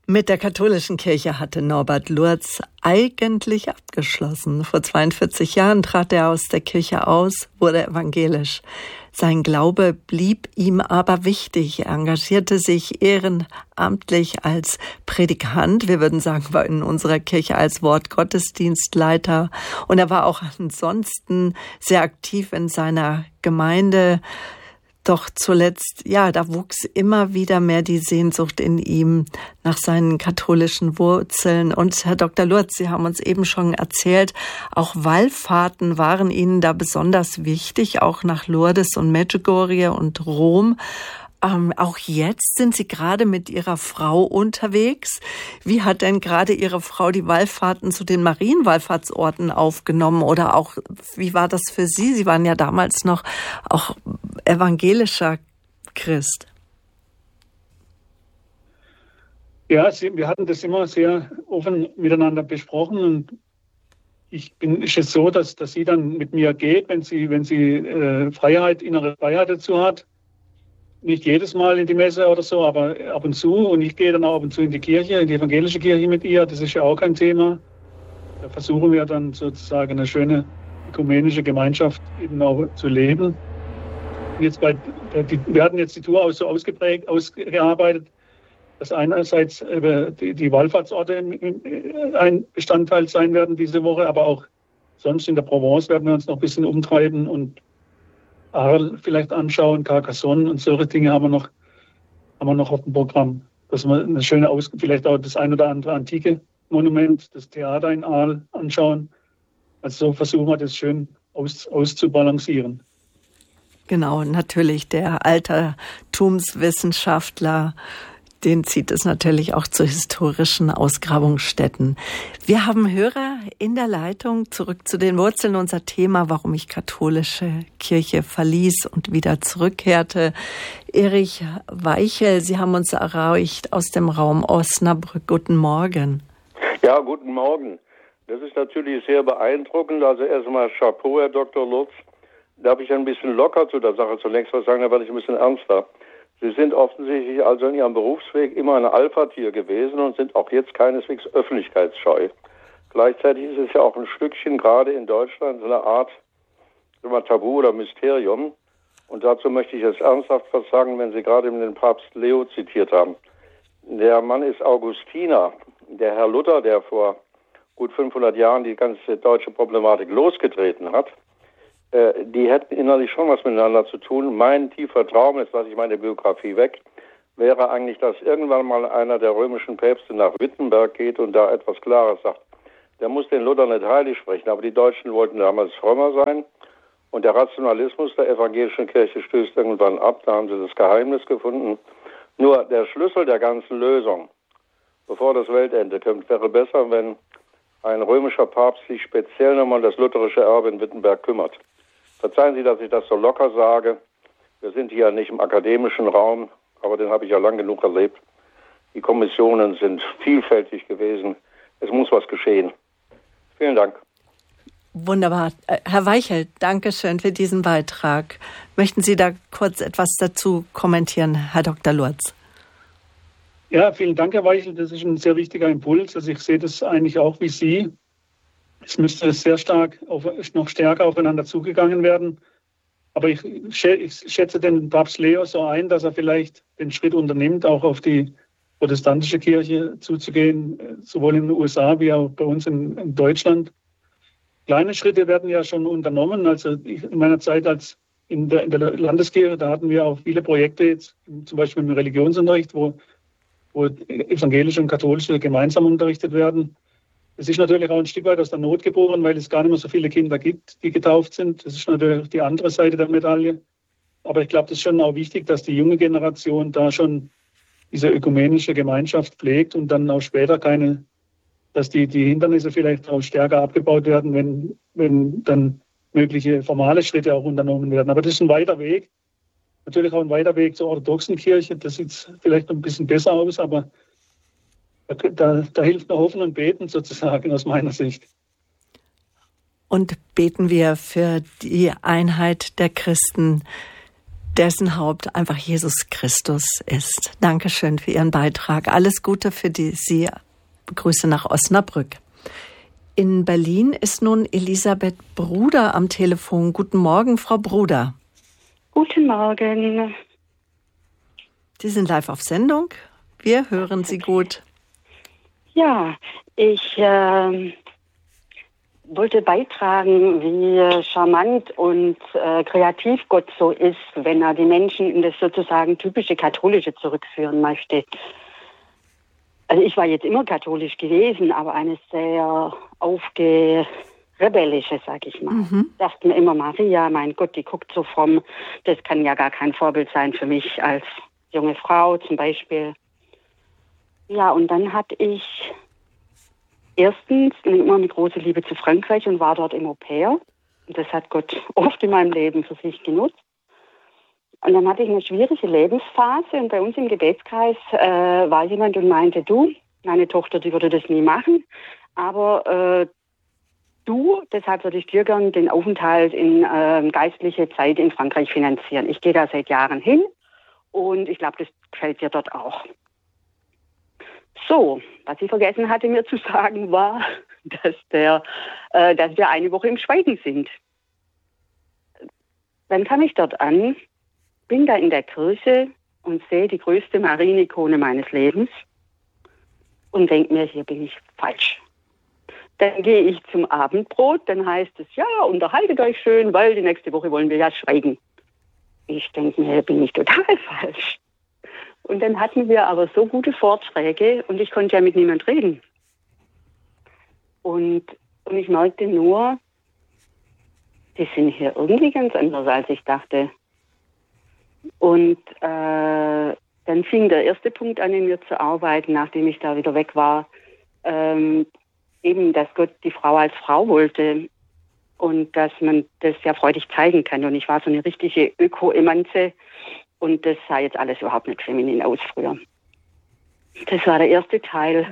Mit der katholischen Kirche hatte Norbert Lurz eigentlich abgeschlossen. Vor 42 Jahren trat er aus der Kirche aus, wurde evangelisch. Sein Glaube blieb ihm aber wichtig. Er engagierte sich ehrenamtlich als Predikant, wir würden sagen, war in unserer Kirche als Wortgottesdienstleiter. Und er war auch ansonsten sehr aktiv in seiner Gemeinde. Doch zuletzt, da wuchs immer wieder mehr die Sehnsucht in ihm nach seinen katholischen Wurzeln. Und Herr Dr. Lurz, Sie haben uns eben schon erzählt, auch Wallfahrten waren Ihnen da besonders wichtig, auch nach Lourdes und Medjugorje und Rom. Auch jetzt sind Sie gerade mit Ihrer Frau unterwegs. Wie hat denn gerade Ihre Frau die Wallfahrten zu den Marienwallfahrtsorten aufgenommen? Oder auch, wie war das für Sie? Sie waren ja damals noch auch evangelischer Christ. Ja, wir hatten das immer sehr offen miteinander besprochen. Und ist es so, dass sie dann mit mir geht, wenn sie innere Freiheit dazu hat. Nicht jedes Mal in die Messe oder so, aber ab und zu. Und ich gehe dann auch ab und zu in die Kirche, in die evangelische Kirche mit ihr. Das ist ja auch kein Thema. Da versuchen wir dann sozusagen eine schöne ökumenische Gemeinschaft eben auch zu leben. Wir hatten jetzt die Tour auch so ausgearbeitet, dass einerseits die Wallfahrtsorte ein Bestandteil sein werden diese Woche, aber auch sonst in der Provence werden wir uns noch ein bisschen umtreiben und Arles vielleicht anschauen, Carcassonne und solche Dinge haben wir noch auf dem Programm. Dass wir eine schöne vielleicht auch das ein oder andere antike Monument, das Theater in Arles anschauen. Also so versuchen wir das schön auszubalancieren. Genau, natürlich der Altertumswissenschaftler, den zieht es natürlich auch zu historischen Ausgrabungsstätten. Wir haben Hörer in der Leitung. Zurück zu den Wurzeln, unser Thema, warum ich katholische Kirche verließ und wieder zurückkehrte. Erich Weichel, Sie haben uns erreicht aus dem Raum Osnabrück. Guten Morgen. Ja, guten Morgen. Das ist natürlich sehr beeindruckend. Also erstmal Chapeau, Herr Dr. Lurz. Darf ich ein bisschen locker zu der Sache zunächst was sagen, da werde ich ein bisschen ernster. Sie sind offensichtlich also in Ihrem Berufsweg immer ein Alpha-Tier gewesen und sind auch jetzt keineswegs öffentlichkeitsscheu. Gleichzeitig ist es ja auch ein Stückchen, gerade in Deutschland, so eine Art Tabu oder Mysterium. Und dazu möchte ich jetzt ernsthaft was sagen, wenn Sie gerade den Papst Leo zitiert haben. Der Mann ist Augustiner. Der Herr Luther, der vor gut 500 Jahren die ganze deutsche Problematik losgetreten hat, die hätten innerlich schon was miteinander zu tun. Mein tiefer Traum, jetzt lasse ich meine Biografie weg, wäre eigentlich, dass irgendwann mal einer der römischen Päpste nach Wittenberg geht und da etwas Klares sagt. Der muss den Luther nicht heilig sprechen, aber die Deutschen wollten damals frömmer sein und der Rationalismus der evangelischen Kirche stößt irgendwann ab. Da haben sie das Geheimnis gefunden. Nur der Schlüssel der ganzen Lösung, bevor das Weltende kommt, wäre besser, wenn ein römischer Papst sich speziell nochmal um das lutherische Erbe in Wittenberg kümmert. Verzeihen Sie, dass ich das so locker sage. Wir sind hier nicht im akademischen Raum, aber den habe ich ja lang genug erlebt. Die Kommissionen sind vielfältig gewesen. Es muss was geschehen. Vielen Dank. Wunderbar. Herr Weichel, danke schön für diesen Beitrag. Möchten Sie da kurz etwas dazu kommentieren, Herr Dr. Lurz? Ja, vielen Dank, Herr Weichel. Das ist ein sehr wichtiger Impuls. Also ich sehe das eigentlich auch wie Sie. Es müsste noch stärker aufeinander zugegangen werden. Aber ich schätze den Papst Leo so ein, dass er vielleicht den Schritt unternimmt, auch auf die protestantische Kirche zuzugehen, sowohl in den USA wie auch bei uns in Deutschland. Kleine Schritte werden ja schon unternommen. Also in meiner Zeit als in der Landeskirche, da hatten wir auch viele Projekte, jetzt, zum Beispiel im Religionsunterricht, wo evangelische und katholische gemeinsam unterrichtet werden. Es ist natürlich auch ein Stück weit aus der Not geboren, weil es gar nicht mehr so viele Kinder gibt, die getauft sind. Das ist natürlich die andere Seite der Medaille. Aber ich glaube, das ist schon auch wichtig, dass die junge Generation da schon diese ökumenische Gemeinschaft pflegt und dann auch später dass die Hindernisse vielleicht auch stärker abgebaut werden, wenn dann mögliche formale Schritte auch unternommen werden. Aber das ist ein weiter Weg. Natürlich auch ein weiter Weg zur orthodoxen Kirche. Das sieht vielleicht ein bisschen besser aus, aber da hilft nur Hoffen und Beten sozusagen aus meiner Sicht. Und beten wir für die Einheit der Christen dessen Haupt einfach Jesus Christus ist. Dankeschön für Ihren Beitrag. Alles Gute für Sie. Grüße nach Osnabrück. In Berlin ist nun Elisabeth Bruder am Telefon. Guten Morgen, Frau Bruder. Guten Morgen. Sie sind live auf Sendung. Wir hören Sie gut. Ja, ich wollte beitragen, wie charmant und kreativ Gott so ist, wenn er die Menschen in das sozusagen typische Katholische zurückführen möchte. Also ich war jetzt immer katholisch gewesen, aber eine sehr rebellische, sag ich mal. Dachte mir immer, Maria, mein Gott, die guckt so fromm, das kann ja gar kein Vorbild sein für mich als junge Frau zum Beispiel. Ja, und dann hatte ich erstens immer eine große Liebe zu Frankreich und war dort im Au-pair. Und das hat Gott oft in meinem Leben für sich genutzt. Und dann hatte ich eine schwierige Lebensphase und bei uns im Gebetskreis war jemand und meinte, du, meine Tochter, die würde das nie machen, aber deshalb würde ich dir gern den Aufenthalt in geistliche Zeit in Frankreich finanzieren. Ich gehe da seit Jahren hin und ich glaube, das gefällt dir dort auch. So, was ich vergessen hatte mir zu sagen war, dass wir eine Woche im Schweigen sind. Dann kam ich dort an, bin da in der Kirche und sehe die größte Marienikone meines Lebens und denke mir, hier bin ich falsch. Dann gehe ich zum Abendbrot, dann heißt es, ja, unterhaltet euch schön, weil die nächste Woche wollen wir ja schweigen. Ich denke mir, hier bin ich total falsch. Und dann hatten wir aber so gute Vorträge und ich konnte ja mit niemand reden. Und ich merkte nur, die sind hier irgendwie ganz anders, als ich dachte. Und dann fing der erste Punkt an, in mir zu arbeiten, nachdem ich da wieder weg war. Eben, dass Gott die Frau als Frau wollte und dass man das ja freudig zeigen kann. Und ich war so eine richtige Öko-Emanze. Und das sah jetzt alles überhaupt nicht feminin aus früher. Das war der erste Teil.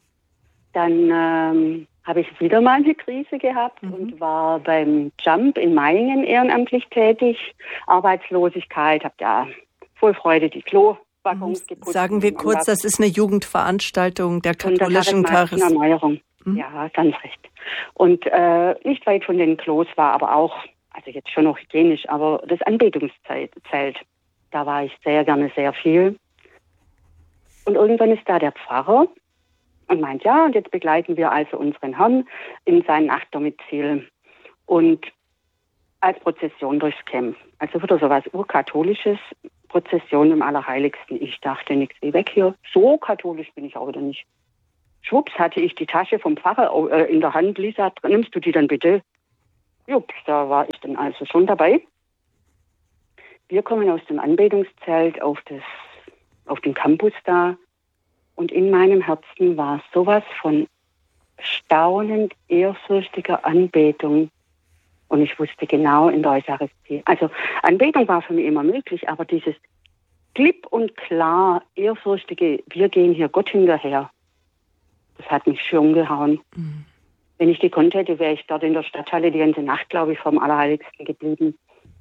Dann habe ich wieder mal eine Krise gehabt und war beim Jump in Meiningen ehrenamtlich tätig. Arbeitslosigkeit, habe da voll Freude die Klowaggons geputzt. Sagen wir kurz, das ist eine Jugendveranstaltung der katholischen Erneuerung. Ja, ganz recht. Und nicht weit von den Klos war aber auch, also jetzt schon noch hygienisch, aber das Anbetungszelt. Da war ich sehr gerne sehr viel. Und irgendwann ist da der Pfarrer und meint, ja, und jetzt begleiten wir also unseren Herrn in sein Nachtdomizil und als Prozession durchs Camp. Also wieder so was urkatholisches, Prozession im Allerheiligsten. Ich dachte, nichts wie weg hier. So katholisch bin ich auch wieder nicht. Schwupps, hatte ich die Tasche vom Pfarrer in der Hand. Lisa, nimmst du die dann bitte? Jupp, da war ich dann also schon dabei. Wir kommen aus dem Anbetungszelt auf den Campus da und in meinem Herzen war sowas von staunend ehrfürchtiger Anbetung und ich wusste genau in der Eucharistie. Also Anbetung war für mich immer möglich, aber dieses klipp und klar ehrfürchtige, wir gehen hier Gott hinterher, das hat mich schön umgehauen. Wenn ich gekonnt hätte, wäre ich dort in der Stadthalle die ganze Nacht, glaube ich, vom Allerheiligsten geblieben.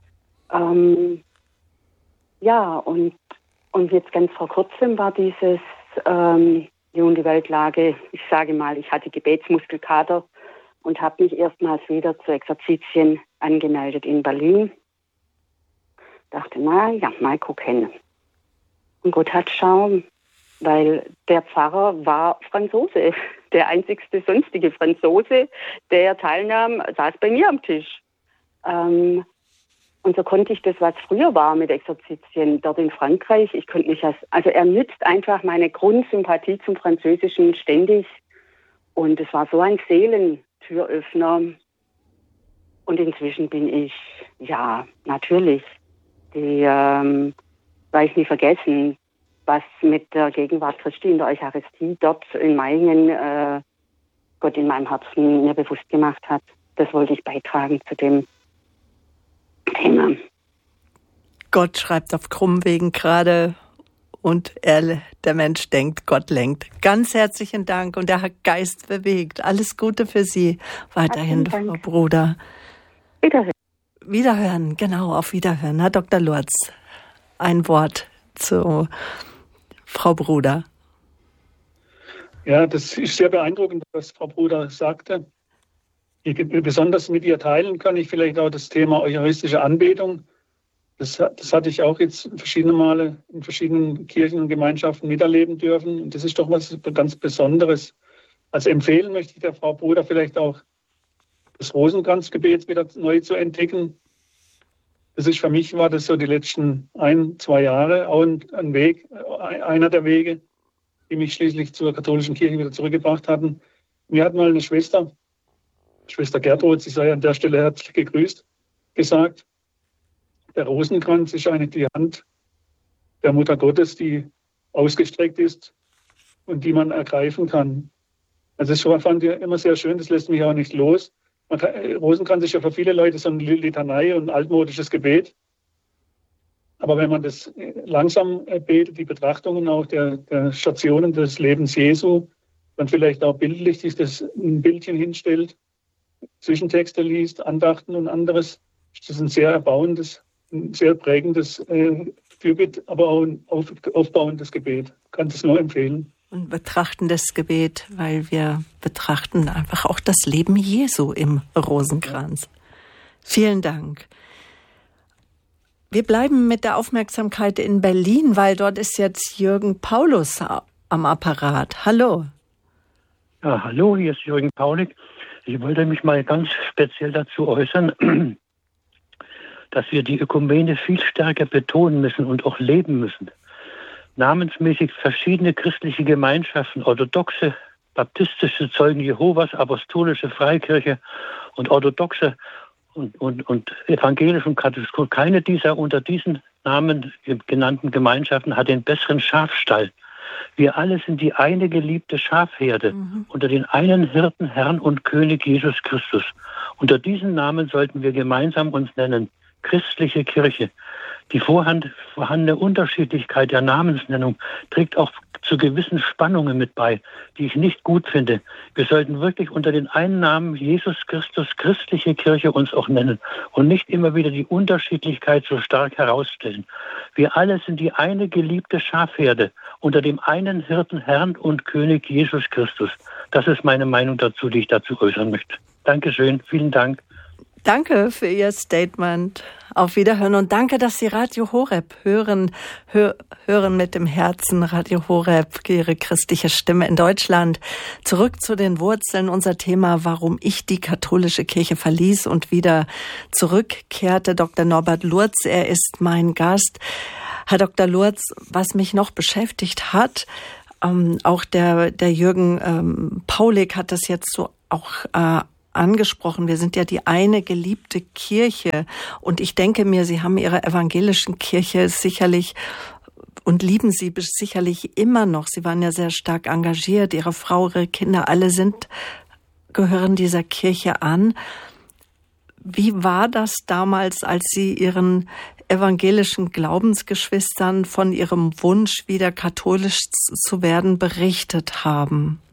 Ja, und jetzt ganz vor kurzem war dieses die Weltlage, ich sage mal, ich hatte Gebetsmuskelkater und habe mich erstmals wieder zu Exerzitien angemeldet in Berlin. Dachte, mal gucken. Und Gott hat Schaum, weil der Pfarrer war Franzose. Der einzigste sonstige Franzose, der teilnahm, saß bei mir am Tisch. Und so konnte ich das, was früher war mit Exerzitien dort in Frankreich, ich konnte mich also er nützt einfach meine Grundsympathie zum Französischen ständig. Und es war so ein Seelentüröffner. Und inzwischen bin ich, ja, natürlich, werde ich nie vergessen, was mit der Gegenwart Christi in der Eucharistie dort in Meiningen Gott in meinem Herzen mir bewusst gemacht hat. Das wollte ich beitragen zu dem Thema. Gott schreibt auf krummen Wegen gerade und der Mensch denkt, Gott lenkt. Ganz herzlichen Dank und der Geist bewegt. Alles Gute für Sie weiterhin, Frau Bruder. Wiederhören. Wiederhören, genau, auf Wiederhören. Herr Dr. Lurz, ein Wort zu Frau Bruder. Ja, das ist sehr beeindruckend, was Frau Bruder sagte. Besonders mit ihr teilen kann ich vielleicht auch das Thema eucharistische Anbetung. Das hatte ich auch jetzt verschiedene Male in verschiedenen Kirchen und Gemeinschaften miterleben dürfen. Und das ist doch was ganz Besonderes. Also empfehlen möchte ich der Frau Bruder vielleicht auch, das Rosenkranzgebet wieder neu zu entdecken. Das ist für mich, war das so die letzten 1-2 Jahre auch ein Weg, einer der Wege, die mich schließlich zur katholischen Kirche wieder zurückgebracht hatten. Mir hat mal eine Schwester Gertrud, sie sei an der Stelle herzlich gegrüßt, gesagt, der Rosenkranz ist eigentlich die Hand der Mutter Gottes, die ausgestreckt ist und die man ergreifen kann. Also das fand ich immer sehr schön, das lässt mich auch nicht los. Rosenkranz ist ja für viele Leute so eine Litanei und ein altmodisches Gebet. Aber wenn man das langsam betet, die Betrachtungen auch der Stationen des Lebens Jesu, dann vielleicht auch bildlich sich das ein Bildchen hinstellt, Zwischentexte liest, Andachten und anderes, ist das ein sehr erbauendes, ein sehr prägendes Fürbitte, aber auch ein aufbauendes Gebet. Ich kann das nur empfehlen. Und betrachtendes Gebet, weil wir betrachten einfach auch das Leben Jesu im Rosenkranz. Vielen Dank. Wir bleiben mit der Aufmerksamkeit in Berlin, weil dort ist jetzt Jürgen Paulus am Apparat. Hallo. Ja, hallo, hier ist Jürgen Paulik. Ich wollte mich mal ganz speziell dazu äußern, dass wir die Ökumene viel stärker betonen müssen und auch leben müssen. Namensmäßig verschiedene christliche Gemeinschaften, orthodoxe, baptistische Zeugen Jehovas, apostolische Freikirche und orthodoxe und evangelisch und katholisch. Keine dieser unter diesen Namen genannten Gemeinschaften hat den besseren Schafstall. Wir alle sind die eine geliebte Schafherde unter den einen Hirten, Herrn und König Jesus Christus. Unter diesen Namen sollten wir gemeinsam uns nennen. Christliche Kirche. Die vorhandene Unterschiedlichkeit der Namensnennung trägt auch zu gewissen Spannungen mit bei, die ich nicht gut finde. Wir sollten wirklich unter den einen Namen Jesus Christus christliche Kirche uns auch nennen und nicht immer wieder die Unterschiedlichkeit so stark herausstellen. Wir alle sind die eine geliebte Schafherde unter dem einen Hirten, Herrn und König Jesus Christus. Das ist meine Meinung dazu, die ich dazu äußern möchte. Dankeschön, vielen Dank. Danke für Ihr Statement. Auf Wiederhören und danke, dass Sie Radio Horeb hören mit dem Herzen. Radio Horeb, Ihre christliche Stimme in Deutschland. Zurück zu den Wurzeln. Unser Thema, warum ich die katholische Kirche verließ und wieder zurückkehrte. Dr. Norbert Lurz, er ist mein Gast. Herr Dr. Lurz, was mich noch beschäftigt hat, auch der Jürgen Paulik hat das jetzt so auch angesprochen. Wir sind ja die eine geliebte Kirche. Und ich denke mir, Sie haben Ihre evangelischen Kirche sicherlich und lieben sie sicherlich immer noch. Sie waren ja sehr stark engagiert. Ihre Frau, Ihre Kinder, alle gehören dieser Kirche an. Wie war das damals, als Sie Ihren evangelischen Glaubensgeschwistern von Ihrem Wunsch, wieder katholisch zu werden, berichtet haben?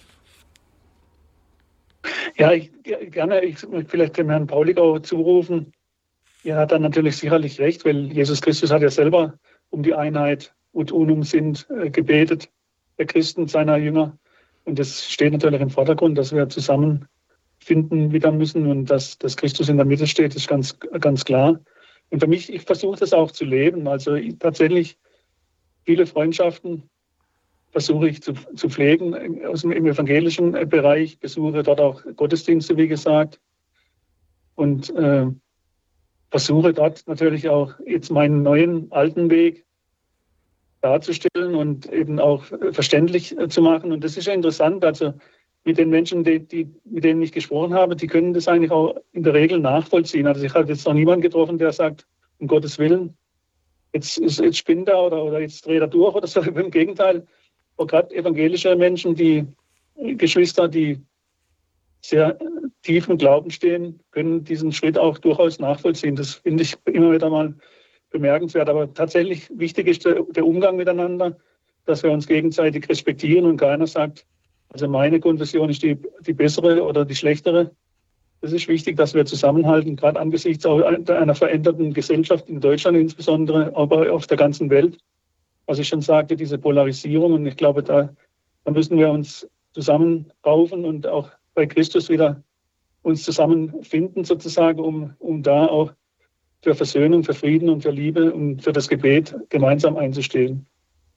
Ja, gerne. Ich möchte vielleicht dem Herrn Paulik auch zurufen. Er hat dann natürlich sicherlich recht, weil Jesus Christus hat ja selber um die Einheit und Unum sind gebetet, der Christen, seiner Jünger. Und das steht natürlich im Vordergrund, dass wir zusammenfinden wieder müssen und dass Christus in der Mitte steht, ist ganz, ganz klar. Und für mich, ich versuche das auch zu leben. Also tatsächlich viele Freundschaften versuche ich zu pflegen im evangelischen Bereich, besuche dort auch Gottesdienste, wie gesagt, und versuche dort natürlich auch jetzt meinen neuen, alten Weg darzustellen und eben auch verständlich zu machen. Und das ist ja interessant, also mit den Menschen, mit denen ich gesprochen habe, die können das eigentlich auch in der Regel nachvollziehen. Also ich habe jetzt noch niemanden getroffen, der sagt, um Gottes Willen, jetzt spinnt er oder jetzt dreht er durch oder so. Im Gegenteil, auch gerade evangelische Menschen, die Geschwister, die sehr tief im Glauben stehen, können diesen Schritt auch durchaus nachvollziehen. Das finde ich immer wieder mal bemerkenswert. Aber tatsächlich wichtig ist der Umgang miteinander, dass wir uns gegenseitig respektieren und keiner sagt, also meine Konfession ist die bessere oder die schlechtere. Das ist wichtig, dass wir zusammenhalten, gerade angesichts auch einer veränderten Gesellschaft in Deutschland insbesondere, aber auf der ganzen Welt. Was ich schon sagte, diese Polarisierung. Und ich glaube, da müssen wir uns zusammenraufen und auch bei Christus wieder uns zusammenfinden sozusagen, um da auch für Versöhnung, für Frieden und für Liebe und für das Gebet gemeinsam einzustehen.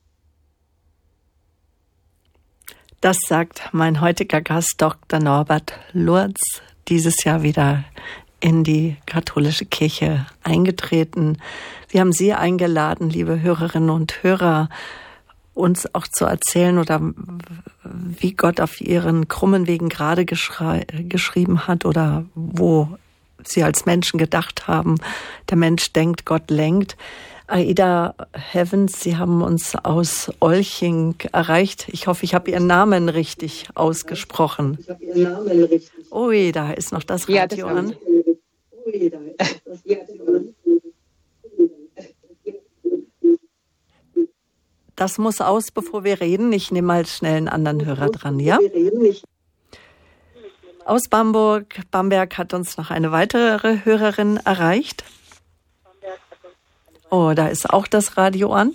Das sagt mein heutiger Gast, Dr. Norbert Lurz, dieses Jahr wieder in die katholische Kirche eingetreten. Wir haben Sie eingeladen, liebe Hörerinnen und Hörer, uns auch zu erzählen oder wie Gott auf Ihren krummen Wegen gerade geschrieben hat oder wo Sie als Menschen gedacht haben, der Mensch denkt, Gott lenkt. Aida Heavens, Sie haben uns aus Olching erreicht. Ich hoffe, ich habe Ihren Namen richtig ausgesprochen. Ich habe Ihren Namen richtig. Ui, da ist noch das Radio an. Das muss aus, bevor wir reden. Ich nehme mal schnell einen anderen Hörer dran, ja? Aus Bamberg hat uns noch eine weitere Hörerin erreicht. Oh, da ist auch das Radio an.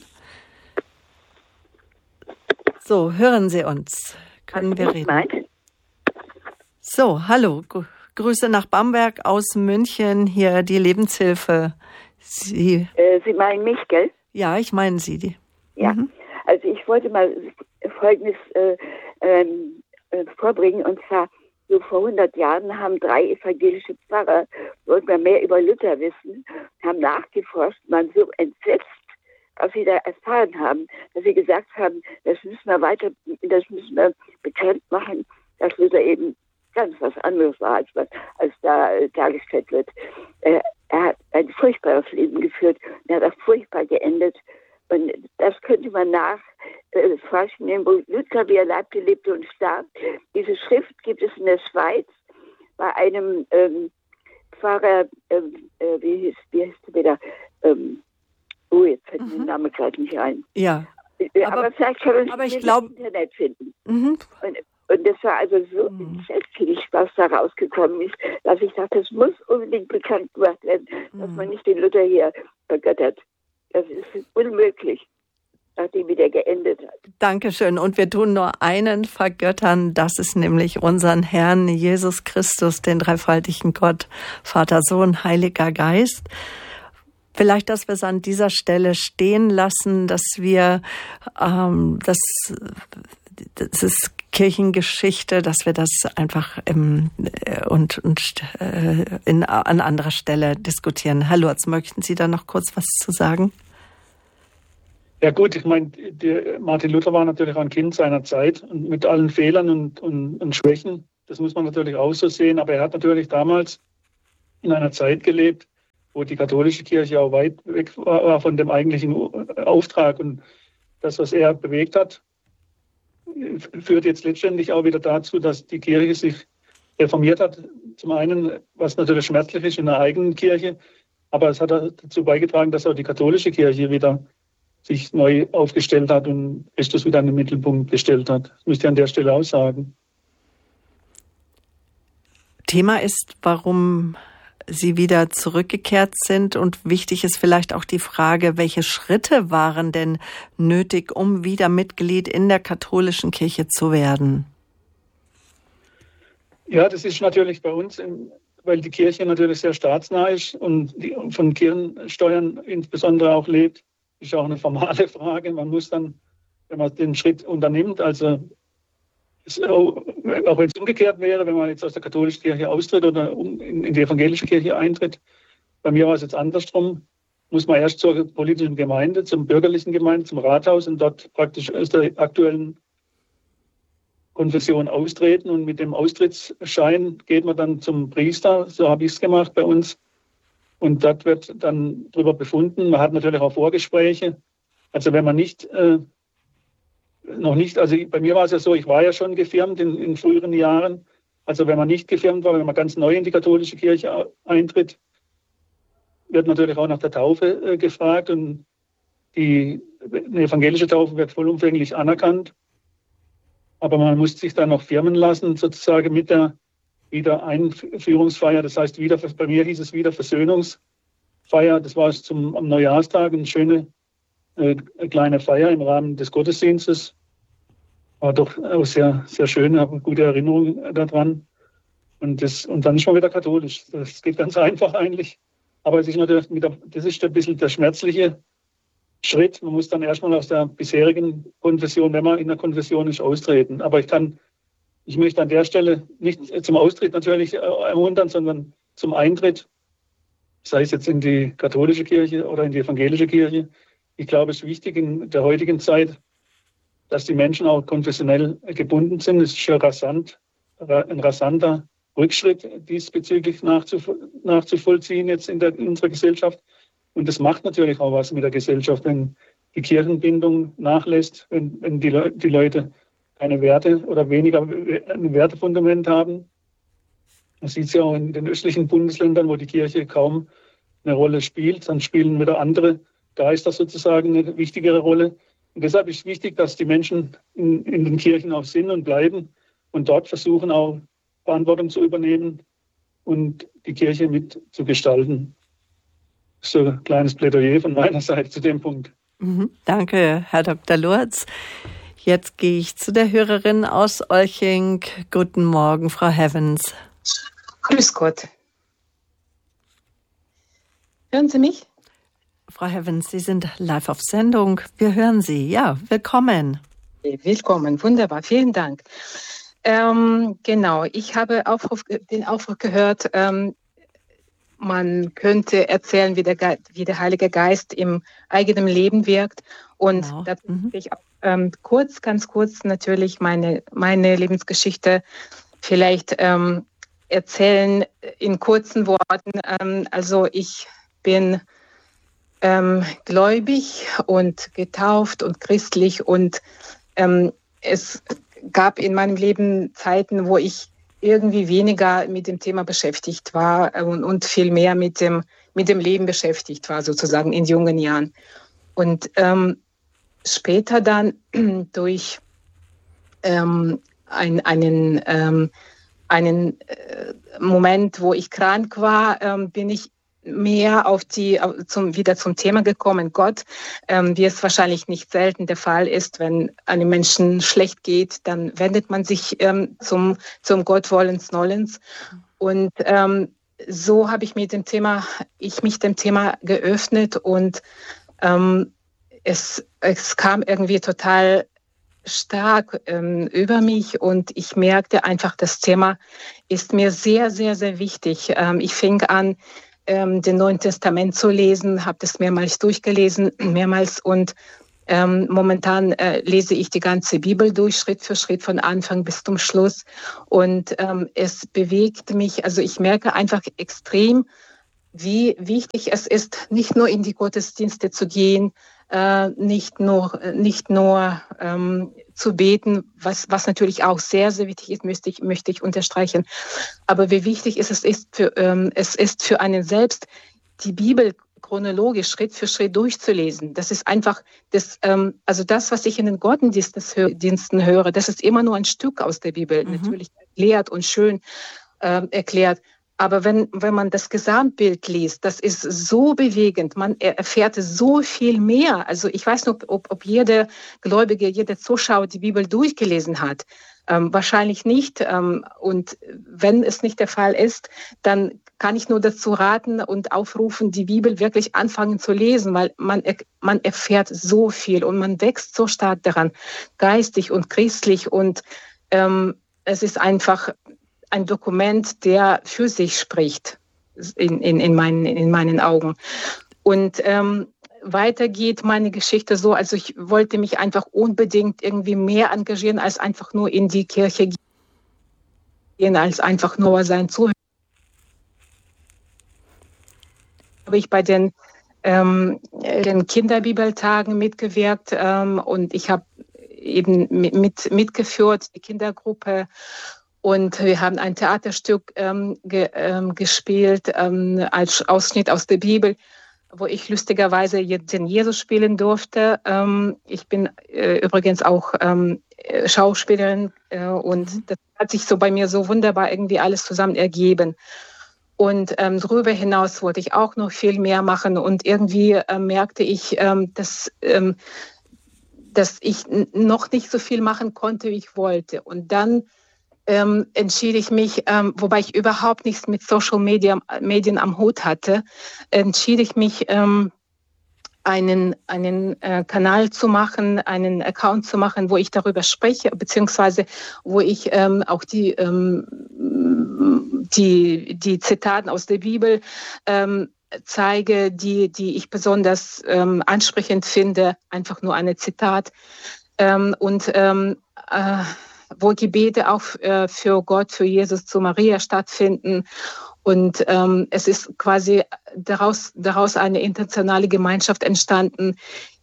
So, hören Sie uns. Können wir reden? So, hallo. Grüße nach Bamberg aus München. Hier die Lebenshilfe. Sie meinen mich, gell? Ja, ich meine Sie. Ja, also ich wollte mal Folgendes vorbringen, und zwar so vor 100 Jahren haben 3 evangelische Pfarrer, wollten wir mehr über Luther wissen, haben nachgeforscht, waren so entsetzt, was sie da erfahren haben, dass sie gesagt haben, das müssen wir bekannt machen, dass Luther eben ganz was anderes war, als da dargestellt wird. Er hat ein furchtbares Leben geführt und er hat auch furchtbar geendet. Und das könnte man nachforschen, wo Luther, wie er lebte, lebte und starb. Diese Schrift gibt es in der Schweiz bei einem Pfarrer, wie hieß der wieder? Jetzt fällt mir der Name gerade nicht ein. Ja. Aber vielleicht kann man es im Internet finden. Und das war also so entsetzlich, was da rausgekommen ist, dass ich dachte, es muss unbedingt bekannt gemacht werden, dass man nicht den Luther hier vergöttert. Das ist unmöglich, nachdem er geendet hat. Dankeschön. Und wir tun nur einen vergöttern, das ist nämlich unseren Herrn Jesus Christus, den dreifaltigen Gott, Vater, Sohn, Heiliger Geist. Vielleicht, dass wir es an dieser Stelle stehen lassen, dass wir das ist Kirchengeschichte, dass wir das einfach an anderer Stelle diskutieren. Herr Lurz, möchten Sie da noch kurz was zu sagen? Ja gut, ich meine, Martin Luther war natürlich ein Kind seiner Zeit und mit allen Fehlern und Schwächen. Das muss man natürlich auch so sehen. Aber er hat natürlich damals in einer Zeit gelebt, wo die katholische Kirche auch weit weg war von dem eigentlichen Auftrag. Und das, was er bewegt hat, führt jetzt letztendlich auch wieder dazu, dass die Kirche sich reformiert hat. Zum einen, was natürlich schmerzlich ist in der eigenen Kirche, aber es hat dazu beigetragen, dass auch die katholische Kirche wieder sich neu aufgestellt hat und Christus wieder in den Mittelpunkt gestellt hat. Das müsste ich an der Stelle auch sagen. Thema ist, warum Sie wieder zurückgekehrt sind, und wichtig ist vielleicht auch die Frage, welche Schritte waren denn nötig, um wieder Mitglied in der katholischen Kirche zu werden? Ja, das ist natürlich bei uns, weil die Kirche natürlich sehr staatsnah ist und von Kirchensteuern insbesondere auch lebt, ist auch eine formale Frage. Man muss dann, wenn man den Schritt unternimmt, also auch wenn es umgekehrt wäre, wenn man jetzt aus der katholischen Kirche austritt oder in die evangelische Kirche eintritt, bei mir war es jetzt andersrum, muss man erst zur politischen Gemeinde, zum bürgerlichen Gemeinde, zum Rathaus und dort praktisch aus der aktuellen Konfession austreten, und mit dem Austrittsschein geht man dann zum Priester, so habe ich es gemacht bei uns, und dort wird dann darüber befunden. Man hat natürlich auch Vorgespräche, also wenn man noch nicht, also bei mir war es ja so, ich war ja schon gefirmt in früheren Jahren. Also wenn man nicht gefirmt war, wenn man ganz neu in die katholische Kirche eintritt, wird natürlich auch nach der Taufe gefragt, und eine evangelische Taufe wird vollumfänglich anerkannt. Aber man muss sich dann noch firmen lassen, sozusagen mit der Wiedereinführungsfeier. Das heißt, bei mir hieß es Wiederversöhnungsfeier. Das war am Neujahrstag eine schöne kleine Feier im Rahmen des Gottesdienstes. War doch auch sehr, sehr schön, habe eine gute Erinnerung daran. Und dann ist man wieder katholisch. Das geht ganz einfach eigentlich. Aber das ist ein bisschen der schmerzliche Schritt. Man muss dann erstmal aus der bisherigen Konfession, wenn man in der Konfession ist, austreten. Aber ich möchte an der Stelle nicht zum Austritt natürlich ermuntern, sondern zum Eintritt, sei es jetzt in die katholische Kirche oder in die evangelische Kirche. Ich glaube, es ist wichtig in der heutigen Zeit, dass die Menschen auch konfessionell gebunden sind. Es ist schon ein rasanter Rückschritt diesbezüglich nachzuvollziehen jetzt in unserer Gesellschaft. Und das macht natürlich auch was mit der Gesellschaft, wenn die Kirchenbindung nachlässt, wenn die Leute keine Werte oder weniger ein Wertefundament haben. Man sieht es ja auch in den östlichen Bundesländern, wo die Kirche kaum eine Rolle spielt. Dann spielen wieder andere Geister sozusagen eine wichtigere Rolle. Und deshalb ist es wichtig, dass die Menschen in den Kirchen auch sind und bleiben und dort versuchen auch Verantwortung zu übernehmen und die Kirche mitzugestalten. So ein kleines Plädoyer von meiner Seite zu dem Punkt. Danke, Herr Dr. Lurz. Jetzt gehe ich zu der Hörerin aus Olching. Guten Morgen, Frau Heavens. Grüß Gott. Hören Sie mich? Frau Heavens, Sie sind live auf Sendung. Wir hören Sie. Ja, willkommen. Willkommen, wunderbar. Vielen Dank. Genau, ich habe den Aufruf gehört, man könnte erzählen, wie der Heilige Geist im eigenen Leben wirkt. Und Genau. dazu will ich auch ganz kurz natürlich meine Lebensgeschichte vielleicht erzählen in kurzen Worten. Also ich bin gläubig und getauft und christlich und es gab in meinem Leben Zeiten, wo ich irgendwie weniger mit dem Thema beschäftigt war und viel mehr mit dem Leben beschäftigt war, sozusagen in jungen Jahren. Und später dann durch einen Moment, wo ich krank war, bin ich mehr wieder zum Thema gekommen, Gott, wie es wahrscheinlich nicht selten der Fall ist, wenn einem Menschen schlecht geht, dann wendet man sich zum Gott wollens Nollens. Und so habe ich mich dem Thema geöffnet und es kam irgendwie total stark über mich und ich merkte einfach, das Thema ist mir sehr, sehr, sehr wichtig. Ich fing an, den Neuen Testament zu lesen, habe das mehrmals durchgelesen, und momentan lese ich die ganze Bibel durch, Schritt für Schritt, von Anfang bis zum Schluss. Und es bewegt mich, also ich merke einfach extrem, wie wichtig es ist, nicht nur in die Gottesdienste zu gehen, nicht nur zu beten, was natürlich auch sehr, sehr wichtig ist, möchte ich unterstreichen. Aber wie wichtig es ist für einen selbst, die Bibel chronologisch Schritt für Schritt durchzulesen. Das ist einfach also das, was ich in den Gottesdiensten höre, das ist immer nur ein Stück aus der Bibel, natürlich erklärt und schön erklärt. Aber wenn man das Gesamtbild liest, das ist so bewegend, man erfährt so viel mehr. Also ich weiß nicht, ob jeder Gläubige, jeder Zuschauer die Bibel durchgelesen hat. Wahrscheinlich nicht. Und wenn es nicht der Fall ist, dann kann ich nur dazu raten und aufrufen, die Bibel wirklich anfangen zu lesen, weil man erfährt so viel und man wächst so stark daran, geistig und christlich. Und es ist einfach ein Dokument, der für sich spricht, in meinen Augen. Und weiter geht meine Geschichte so, also ich wollte mich einfach unbedingt irgendwie mehr engagieren, als einfach nur in die Kirche gehen, als einfach nur sein Zuhören. Habe ich bei den Kinderbibeltagen mitgewirkt und ich habe eben mitgeführt, die Kindergruppe. Und wir haben ein Theaterstück gespielt als Ausschnitt aus der Bibel. wo ich lustigerweise den Jesus spielen durfte. Ich bin übrigens auch Schauspielerin und das hat sich so bei mir so wunderbar irgendwie alles zusammen ergeben. Und darüber hinaus wollte ich auch noch viel mehr machen und irgendwie merkte ich, dass ich noch nicht so viel machen konnte, wie ich wollte. Und dann entschied ich mich, wobei ich überhaupt nichts mit Social Medien am Hut hatte, entschied ich mich, einen Kanal zu machen, einen Account zu machen, wo ich darüber spreche, beziehungsweise wo ich auch die Zitaten aus der Bibel zeige, die ich besonders ansprechend finde, einfach nur ein Zitat. Wo Gebete auch für Gott, für Jesus, zu Maria stattfinden. Und es ist quasi daraus eine internationale Gemeinschaft entstanden,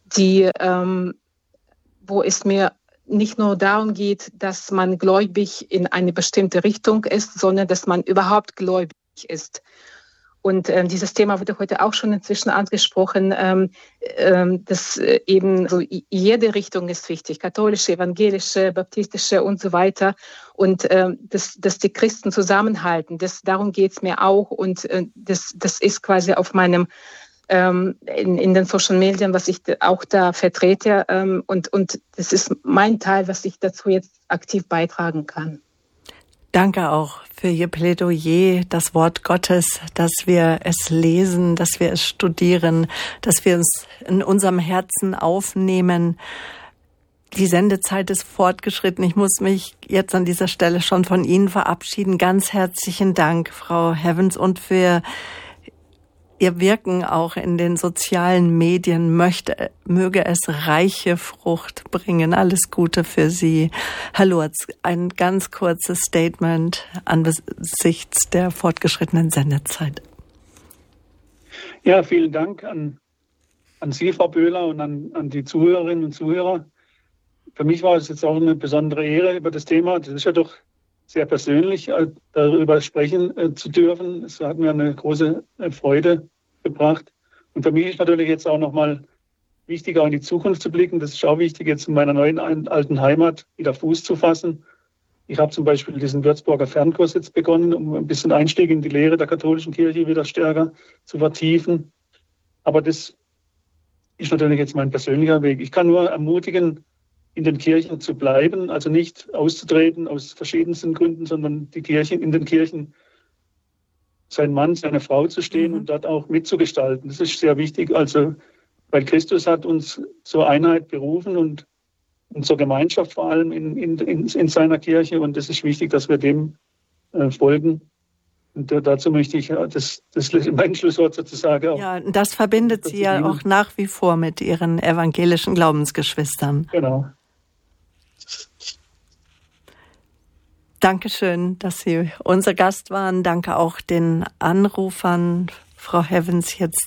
wo es mir nicht nur darum geht, dass man gläubig in eine bestimmte Richtung ist, sondern dass man überhaupt gläubig ist. Und dieses Thema wurde heute auch schon inzwischen angesprochen, dass eben so jede Richtung ist wichtig, katholische, evangelische, baptistische und so weiter. Und dass die Christen zusammenhalten, darum geht es mir auch. Und das ist quasi auf meinem, in den Social Medien, was ich auch da vertrete. Und das ist mein Teil, was ich dazu jetzt aktiv beitragen kann. Danke auch für Ihr Plädoyer, das Wort Gottes, dass wir es lesen, dass wir es studieren, dass wir es in unserem Herzen aufnehmen. Die Sendezeit ist fortgeschritten. Ich muss mich jetzt an dieser Stelle schon von Ihnen verabschieden. Ganz herzlichen Dank, Frau Heavens, und für Ihr Wirken auch in den sozialen Medien. Möge es reiche Frucht bringen. Alles Gute für Sie. Herr Lurz, ein ganz kurzes Statement angesichts der fortgeschrittenen Sendezeit. Ja, vielen Dank an Sie, Frau Böhler, und an die Zuhörerinnen und Zuhörer. Für mich war es jetzt auch eine besondere Ehre, über das Thema, das ist ja doch sehr persönlich, darüber sprechen zu dürfen. Es hat mir eine große Freude gebracht. Und für mich ist natürlich jetzt auch nochmal wichtig, auch in die Zukunft zu blicken. Das ist auch wichtig, jetzt in meiner neuen alten Heimat wieder Fuß zu fassen. Ich habe zum Beispiel diesen Würzburger Fernkurs jetzt begonnen, um ein bisschen Einstieg in die Lehre der katholischen Kirche wieder stärker zu vertiefen. Aber das ist natürlich jetzt mein persönlicher Weg. Ich kann nur ermutigen, in den Kirchen zu bleiben, also nicht auszutreten aus verschiedensten Gründen, sondern in den Kirchen sein Mann, seine Frau zu stehen und dort auch mitzugestalten. Das ist sehr wichtig, also weil Christus hat uns zur Einheit berufen und zur Gemeinschaft vor allem in seiner Kirche, und es ist wichtig, dass wir dem folgen. Und dazu möchte ich mein Schlusswort sozusagen auch. Ja, das verbindet Sie ja auch nach wie vor mit Ihren evangelischen Glaubensgeschwistern. Genau. Dankeschön, dass Sie unser Gast waren. Danke auch den Anrufern. Frau Heavens, jetzt